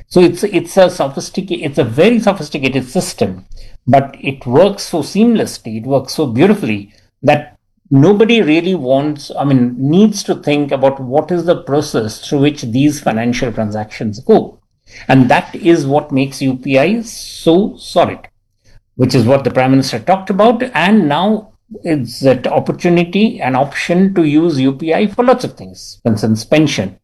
So it's a very sophisticated system, but it works so seamlessly, it works so beautifully that nobody really needs to think about what is the process through which these financial transactions go. And that is what makes UPI so solid, which is what the Prime Minister talked about. And now it's that opportunity, an option to use UPI for lots of things. For instance, pension.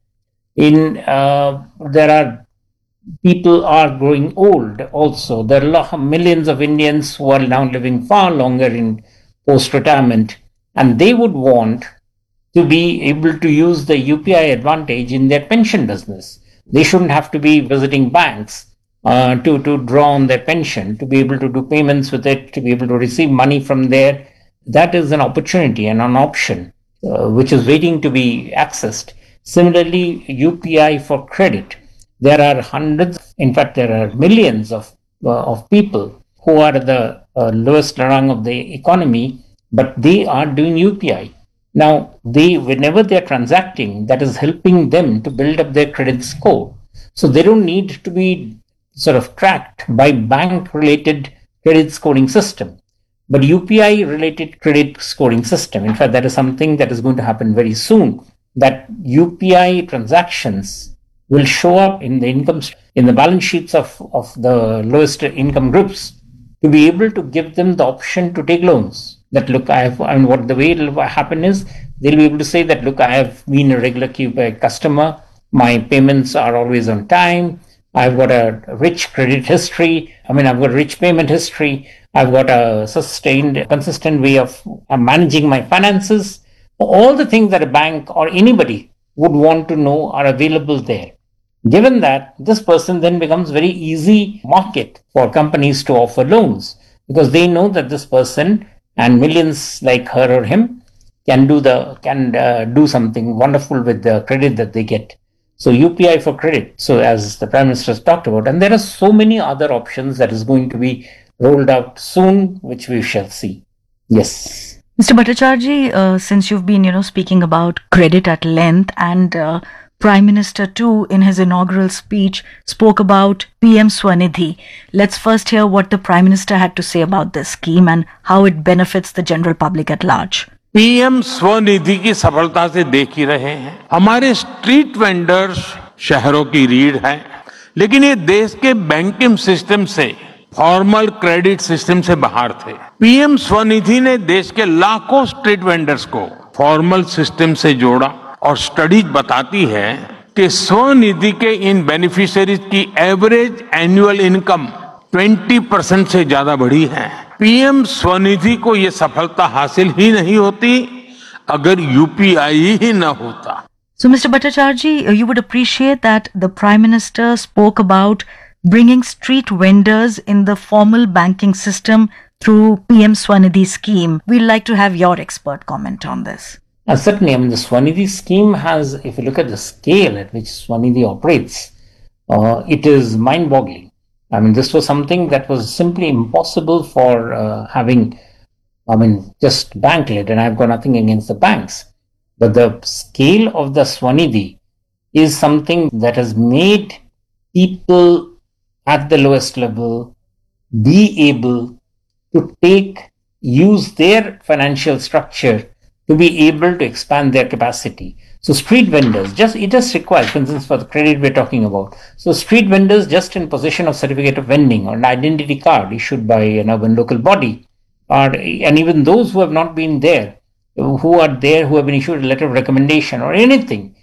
There are people are growing old also. There are millions of Indians who are now living far longer in post-retirement, and they would want to be able to use the UPI advantage in their pension business. They shouldn't have to be visiting banks to draw on their pension, to be able to do payments with it, to be able to receive money from there. That is an opportunity and an option which is waiting to be accessed. Similarly, UPI for credit. There are hundreds, in fact, there are millions of people who are at the lowest rung of the economy, but they are doing UPI. Now, whenever they are transacting, that is helping them to build up their credit score. So they don't need to be sort of tracked by bank-related credit scoring system, but UPI-related credit scoring system. In fact, that is something that is going to happen very soon, that UPI transactions will show up in the balance sheets of the lowest income groups, to be able to give them the option to take loans. That look, what the way it will happen is they'll be able to say that, look, I have been a regular UPI customer, my payments are always on time, I've got a rich credit history, I've got a rich payment history, I've got a sustained, consistent way of managing my finances. All the things that a bank or anybody would want to know are available there. Given that, this person then becomes very easy market for companies to offer loans, because they know that this person and millions like her or him can do something wonderful with the credit that they get. So UPI for credit. So as the Prime Minister has talked about, and there are so many other options that is going to be rolled out soon, which we shall see. Yes. Mr. Bhattacharjee, since you've been, speaking about credit at length, and Prime Minister too, in his inaugural speech, spoke about PM Swanidhi. Let's first hear what the Prime Minister had to say about this scheme and how it benefits the general public at large. PM Svanidhi की सफलता से देख ही रहे हैं, हमारे street vendors शहरों की रीढ़ है, लेकिन ये देश के बैंकिंग सिस्टम से, फॉर्मल क्रेडिट सिस्टम से बाहर थे। पीएम स्वनिधि ने देश के लाखों स्ट्रीट वेंडर्स को फॉर्मल सिस्टम से जोड़ा, और स्टडीज बताती है कि स्वनिधि के इन बेनिफिशियरीज की एवरेज एनुअल इनकम 20% से ज्यादा बढ़ी है। पीएम स्वनिधि को ये सफलता हासिल ही नहीं होती अगर यूपीआई ही न होता। So, Mr. Bhattacharjee, you would appreciate that the Prime Minister spoke about bringing street vendors in the formal banking system through PM Swanidhi scheme. We'd like to have your expert comment on this. Certainly, the Swanidhi scheme has, if you look at the scale at which Swanidhi operates, it is mind-boggling. This was something that was simply impossible for having, just bank-led, and I've got nothing against the banks. But the scale of the Swanidhi is something that has made people at the lowest level be able to use their financial structure to be able to expand their capacity. So street vendors, it just requires, for instance, for the credit we're talking about. So street vendors just in possession of certificate of vending or an identity card issued by an urban local body, and even those who have not been there, who have been issued a letter of recommendation or anything,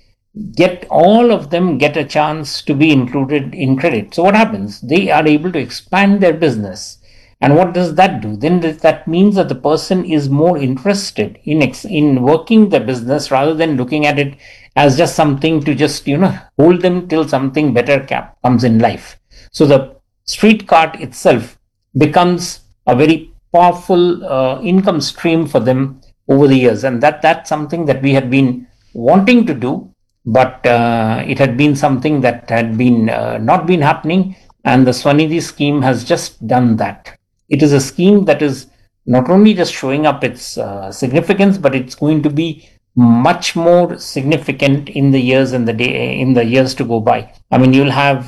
all of them get a chance to be included in credit. So what happens? They are able to expand their business. And what does that do? Then that means that the person is more interested in working the business rather than looking at it as just something to just, hold them till something better comes in life. So the street cart itself becomes a very powerful income stream for them over the years. And that's something that we had been wanting to do, but it had been something that had been not been happening. And the Swanidhi scheme has just done that. It is a scheme that is not only just showing up its significance, but it's going to be much more significant in the years to go by. You'll have